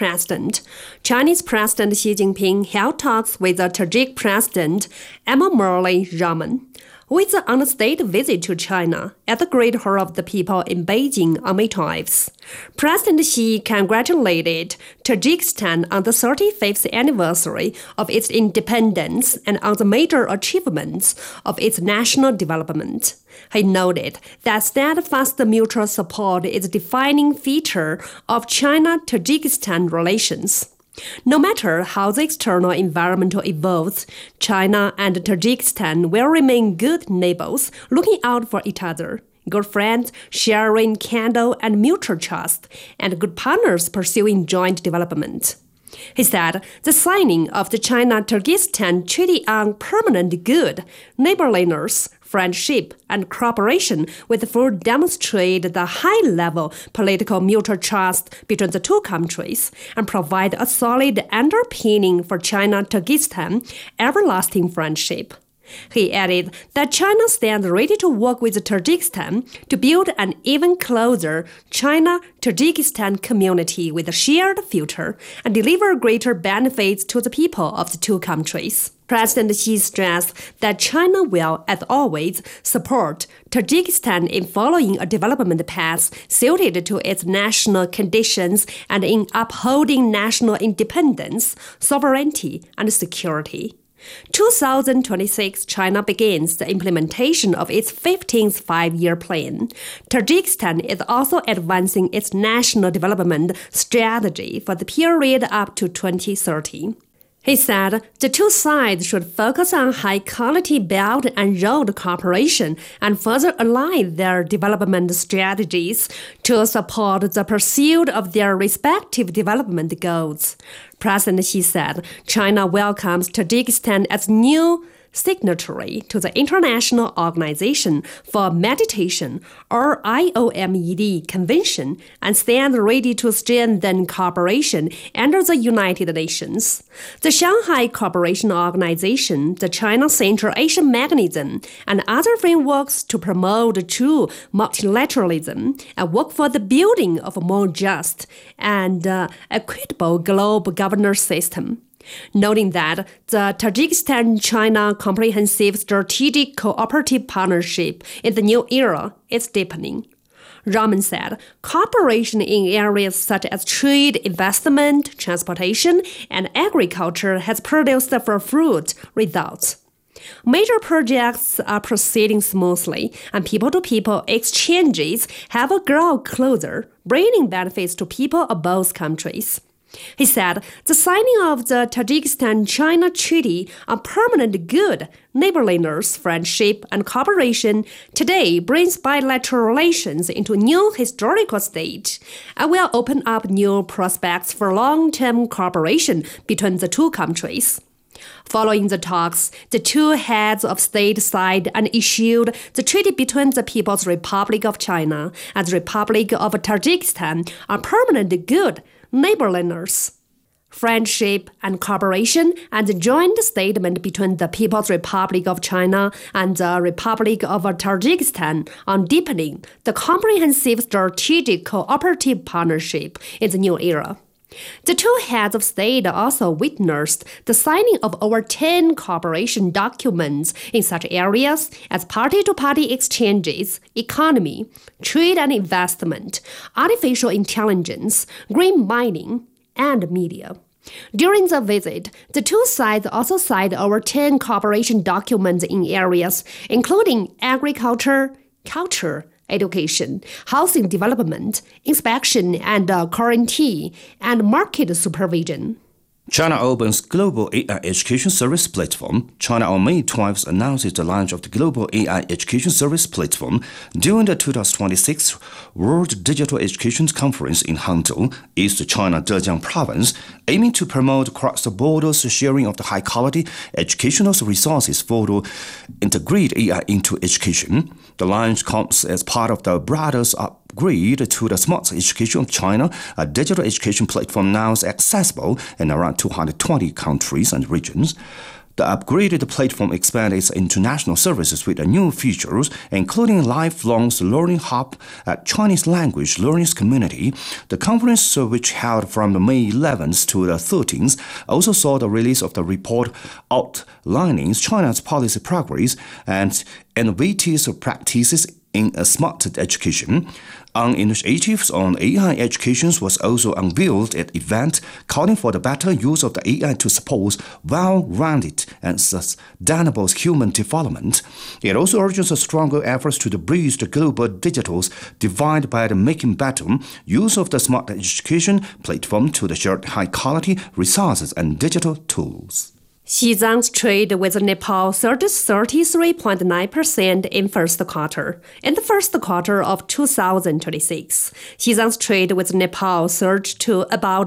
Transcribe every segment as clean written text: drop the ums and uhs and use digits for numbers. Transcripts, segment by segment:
president. Chinese President Xi Jinping held talks with the Tajik President Emomali Rahmon, who is on a state visit to China at the Great Hall of the People in Beijing on May 12th. President Xi congratulated Tajikistan on the 35th anniversary of its independence and on the major achievements of its national development. He noted that steadfast mutual support is a defining feature of China-Tajikistan relations. No matter how the external environment evolves, China and Tajikistan will remain good neighbors looking out for each other, good friends sharing candor and mutual trust, and good partners pursuing joint development. He said the signing of the China-Tajikistan Treaty on Permanent Good, Neighborliness, Friendship, and Cooperation will further demonstrate the high-level political mutual trust between the two countries and provide a solid underpinning for China-Tajikistan everlasting friendship. He added that China stands ready to work with Tajikistan to build an even closer China-Tajikistan community with a shared future and deliver greater benefits to the people of the two countries. President Xi stressed that China will, as always, support Tajikistan in following a development path suited to its national conditions and in upholding national independence, sovereignty, and security. 2026, China begins the implementation of its 15th five-year plan. Tajikistan is also advancing its national development strategy for the period up to 2030. He said the two sides should focus on high-quality Belt and Road cooperation and further align their development strategies to support the pursuit of their respective development goals. President Xi said China welcomes Tajikistan as new signatory to the International Organization for Meditation, or IOMED, Convention and stand ready to strengthen cooperation under the United Nations. The Shanghai Cooperation Organization, the China Central Asian Mechanism, and other frameworks to promote true multilateralism and work for the building of a more just and equitable global governance system. Noting that the Tajikistan-China Comprehensive Strategic Cooperative Partnership in the new era is deepening. Rahmon said cooperation in areas such as trade, investment, transportation, and agriculture has produced the fruit results. Major projects are proceeding smoothly, and people-to-people exchanges have grown closer, bringing benefits to people of both countries. He said the signing of the Tajikistan-China Treaty on Permanent Good, Neighborliness, Friendship, and Cooperation today brings bilateral relations into a new historical stage and will open up new prospects for long-term cooperation between the two countries. Following the talks, the two heads of state signed and issued the treaty between the People's Republic of China and the Republic of Tajikistan on permanent good, neighborliness, friendship, and cooperation, and the joint statement between the People's Republic of China and the Republic of Tajikistan on deepening the comprehensive strategic cooperative partnership in the new era. The two heads of state also witnessed the signing of over 10 cooperation documents in such areas as party-to-party exchanges, economy, trade and investment, artificial intelligence, green mining, and media. During the visit, the two sides also signed over 10 cooperation documents in areas including agriculture, culture, education, housing development, inspection and quarantine, and market supervision. China opens Global AI Education Service Platform. China on May 12th announces the launch of the Global AI Education Service Platform during the 2026 World Digital Education Conference in Hangzhou, East China, Zhejiang Province, aiming to promote cross-border sharing of the high-quality educational resources for to integrate AI into education. The launch comes as part of the broader upgrade to the Smart Education of China, a digital education platform now accessible in around 220 countries and regions. The upgraded platform expanded its international services with new features, including lifelong learning hub at Chinese language learning community. The conference, which held from May 11th to the 13th, also saw the release of the report outlining China's policy progress and innovative practices in smart education. An initiative on AI education was also unveiled at the event, calling for the better use of the AI to support well-rounded and sustainable human development. It also urges a stronger efforts to bridge the global digital divide by making better use of the smart education platform to the shared high-quality resources and digital tools. Xizang's trade with Nepal surged 33.9% in first quarter. In the first quarter of 2026, Xizang's trade with Nepal surged to about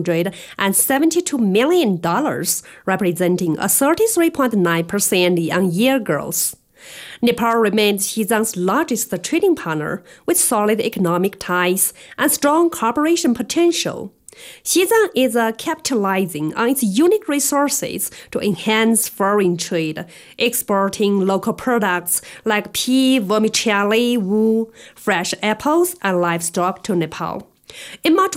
$172 million, representing a 33.9% year-on-year growth. Nepal remains Xizang's largest trading partner, with solid economic ties and strong cooperation potential. Xizang is capitalizing on its unique resources to enhance foreign trade, exporting local products like pea, vermicelli, wool, fresh apples, and livestock to Nepal. In March,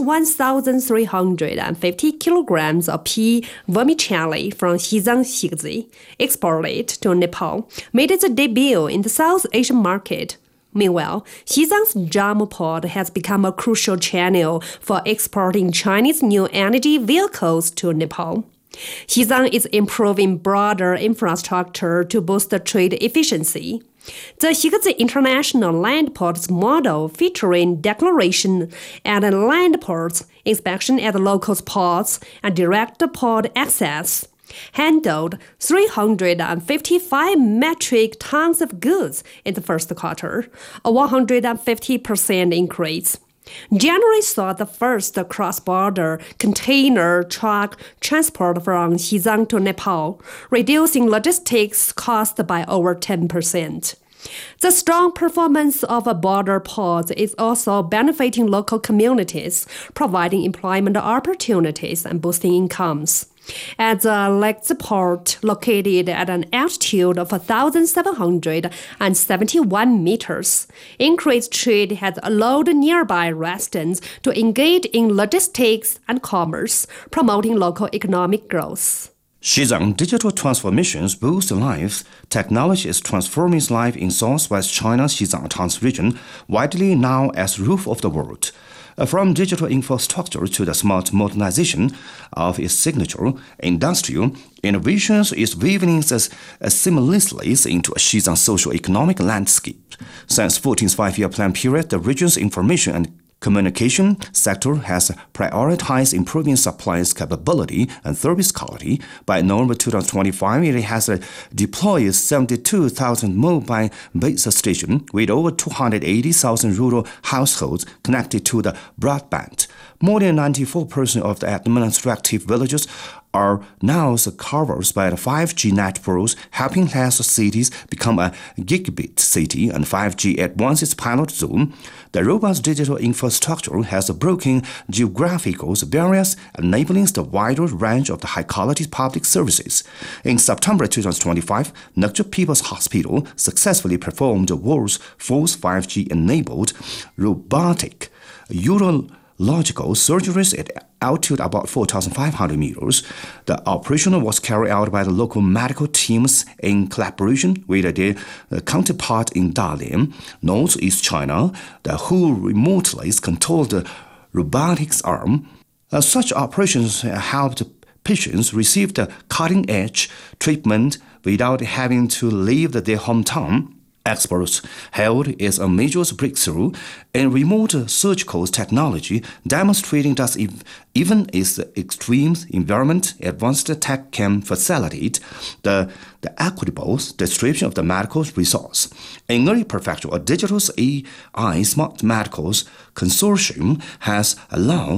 1,350 kilograms of pea vermicelli from Xizang Xigzi, exported to Nepal, made its debut in the South Asian market. Meanwhile, Xizang's Jammu port has become a crucial channel for exporting Chinese new energy vehicles to Nepal. Xizang is improving broader infrastructure to boost trade efficiency. The Xigzi International Land Ports model, featuring declaration at land ports, inspection at local ports, and direct port access, handled 355 metric tons of goods in the first quarter, a 150% increase. January saw the first cross-border container truck transport from Xizang to Nepal, reducing logistics costs by over 10%. The strong performance of border ports is also benefiting local communities, providing employment opportunities and boosting incomes. At the Legzi port, located at an altitude of 1,771 meters, increased trade has allowed nearby residents to engage in logistics and commerce, promoting local economic growth. Xizang digital transformations boost lives. Technology is transforming life in southwest China's Xizang Autonomous region, widely known as roof of the world. From digital infrastructure to the smart modernization of its signature industrial innovations is weaving seamlessly into a Xizang socio-economic landscape. Since 14th five-year plan period, the region's information and communication sector has prioritized improving supplies capability and service quality. By November 2025, it has deployed 72,000 mobile base stations with over 280,000 rural households connected to the broadband. More than 94% of the administrative villages are now covered by the 5G networks, helping less cities become a gigabit city and 5G at once its pilot zone. The robust digital infrastructure has broken geographical barriers, enabling the wider range of the high-quality public services. In September 2025, Nukju People's Hospital successfully performed the world's first 5G-enabled robotic urological surgeries at altitude about 4,500 meters. The operation was carried out by the local medical teams in collaboration with their counterpart in Dalian, Northeast China, who remotely controlled the robotics arm. Such operations helped patients receive the cutting-edge treatment without having to leave their hometown. Experts held is a major breakthrough in remote surgical technology, demonstrating that even in extreme environment, advanced tech can facilitate the equitable distribution of the medical resource. In Ngari Prefecture, a digital AI smart medical consortium has allowed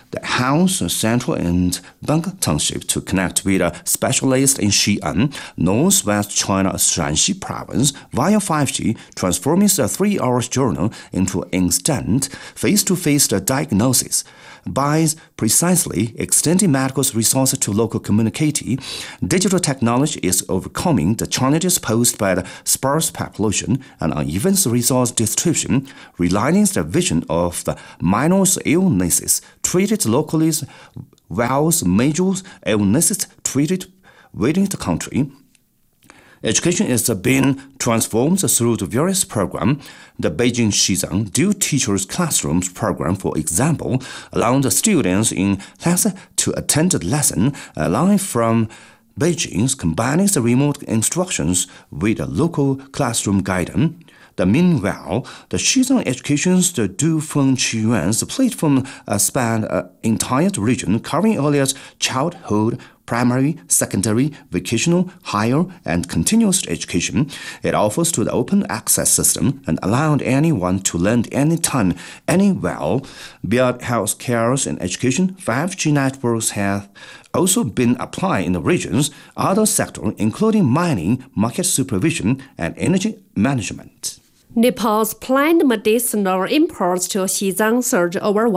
the House, Central, and Bang Township to connect with a specialist in Xi'an, northwest China, Shanxi province, via 5G, transforming the 3-hour journey into instant, face-to-face diagnosis. By precisely extending medical resources to local community, digital technology is overcoming the challenges posed by the sparse population and uneven resource distribution, realigning the vision of the minor illnesses treated locally while major illnesses treated within the country. Education is being transformed through the various programs. The Beijing Xizang Dual Teachers Classrooms program, for example, allowing the students in class to attend the lesson live from Beijing, combining the remote instructions with a local classroom guidance. Meanwhile, the Xizang Education's Du Feng Qiyuan's platform spanned an entire region, covering areas childhood, primary, secondary, vocational, higher, and continuous education. It offers to the open access system and allowed anyone to learn anytime, anywhere. Beyond healthcare and education, 5G networks have also been applied in the region's other sectors, including mining, market supervision, and energy management. Nepal's planned medicinal imports to Xizang surged over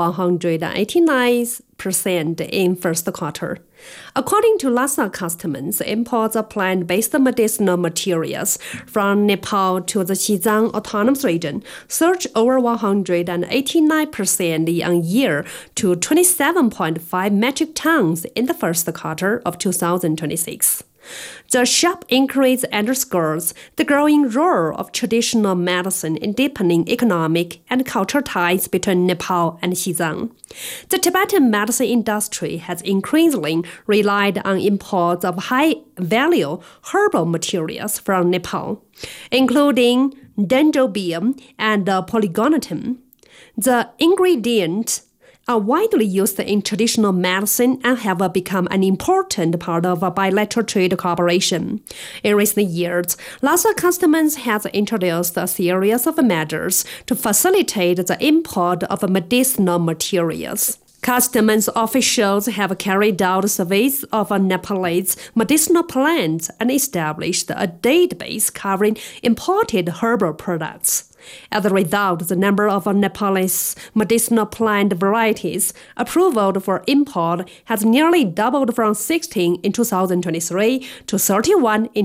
189% in first quarter. According to Lhasa Customs, imports of plant-based medicinal materials from Nepal to the Xizang Autonomous Region surged over 189% year-on-year to 27.5 metric tons in the first quarter of 2026. The sharp increase underscores the growing role of traditional medicine in deepening economic and cultural ties between Nepal and Xizang. The Tibetan medicine industry has increasingly relied on imports of high-value herbal materials from Nepal, including dendrobium and polygonatum. The ingredients are widely used in traditional medicine and have become an important part of bilateral trade cooperation. In recent years, Lhasa Customs has introduced a series of measures to facilitate the import of medicinal materials. Customs officials have carried out surveys of Nepalese medicinal plants and established a database covering imported herbal products. As a result, the number of Nepalese medicinal plant varieties approved for import has nearly doubled from 16 in 2023 to 31 in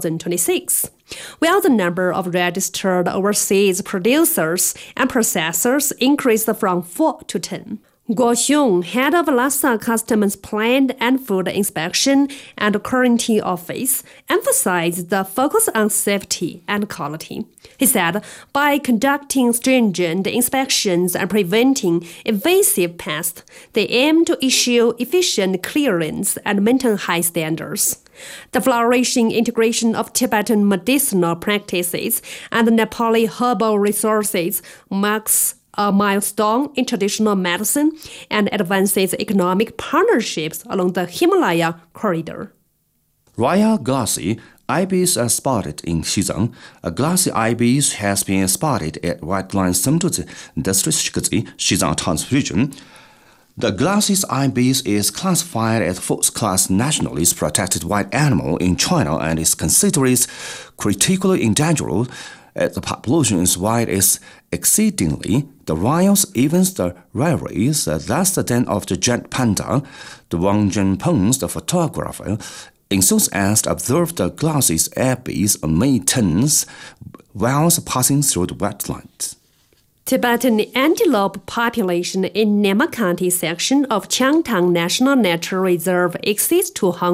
2026, while the number of registered overseas producers and processors increased from 4 to 10. Guo Xiong, head of Lhasa Customs Plant and Food Inspection and Quarantine Office, emphasized the focus on safety and quality. He said, by conducting stringent inspections and preventing invasive pests, they aim to issue efficient clearance and maintain high standards. The flourishing integration of Tibetan medicinal practices and Nepali herbal resources marks a milestone in traditional medicine and advances economic partnerships along the Himalaya corridor. Royal glassy ibis are spotted in Xizang. A glassy ibis has been spotted at Whiteline Samtuzi District, Xizang Autonomous Region. The glassy ibis is classified as fourth-class nationally protected wild animal in China and is considered critically endangered. As the population is wide is exceedingly, the rhinos, even the railways, thus the den of the giant panda. The Wang Zhenpeng, the photographer, enthusiastically observed the glassy ibis on May 10th whilst passing through the wetlands. Tibetan antelope population in Nema County section of Changtang National Natural Reserve exceeds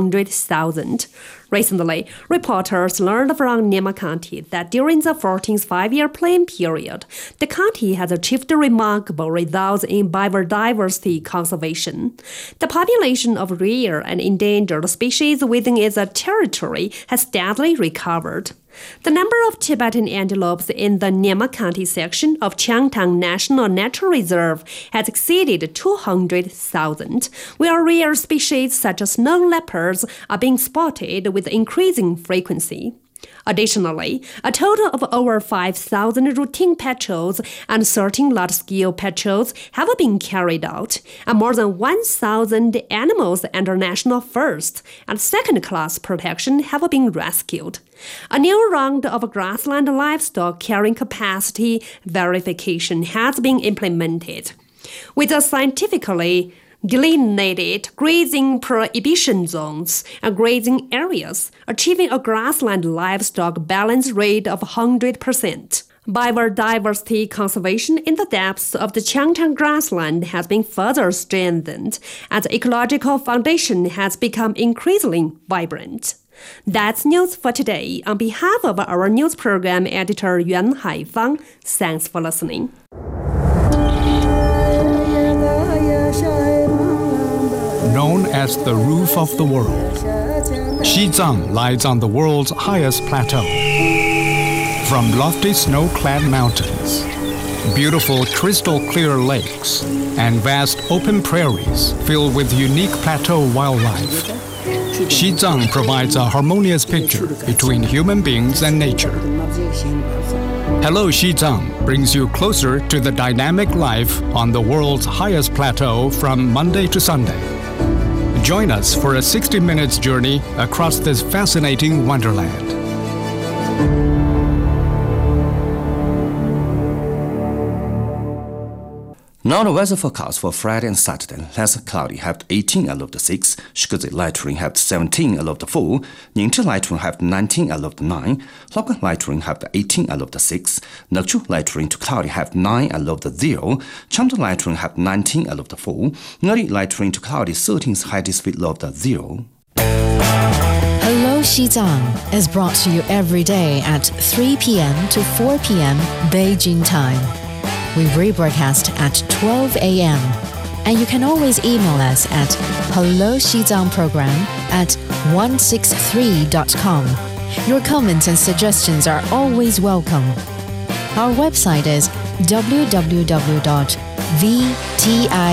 200,000. Recently, reporters learned from Nema County that during the 14th five-year plan period, the county has achieved remarkable results in biodiversity conservation. The population of rare and endangered species within its territory has steadily recovered. The number of Tibetan antelopes in the Nema County section of Changtang National Natural Reserve has exceeded 200,000, where rare species such as snow leopards are being spotted with increasing frequency. Additionally, a total of over 5,000 routine patrols and 13 large-scale patrols have been carried out, and more than 1,000 animals under national first and second-class protection have been rescued. A new round of grassland livestock carrying capacity verification has been implemented. With a scientifically delineated grazing prohibition zones and grazing areas, achieving a grassland livestock balance rate of 100%. Biodiversity conservation in the depths of the Qiangtan grassland has been further strengthened, and the ecological foundation has become increasingly vibrant. That's news for today. On behalf of our news program editor Yuan Haifang, thanks for listening. Known as the roof of the world, Xizang lies on the world's highest plateau. From lofty snow-clad mountains, beautiful crystal-clear lakes, and vast open prairies filled with unique plateau wildlife, Xizang provides a harmonious picture between human beings and nature. Hello Xizang brings you closer to the dynamic life on the world's highest plateau from Monday to Sunday. Join us for a 60-minute journey across this fascinating wonderland. Now the weather forecast for Friday and Saturday. Less cloudy, have 18 and low to 6. Shikozi light rain, have 17 and low to 4. Ningzhi light rain, have 19 and low to 9. Lopka light rain, have 18 and low to 6. Nakchu light rain to cloudy, have 9 and low to 0. Chengdu light rain, have 19 and low to 4. Nuri light rain to cloudy, 13 highest speed low to 0. Hello Xizang is brought to you every day at 3 p.m. to 4 p.m. Beijing time. We rebroadcast at 12 a.m. And you can always email us at helloxizangprogram@163.com. Your comments and suggestions are always welcome. Our website is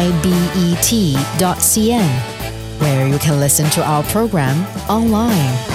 www.vtibet.cn, where you can listen to our program online.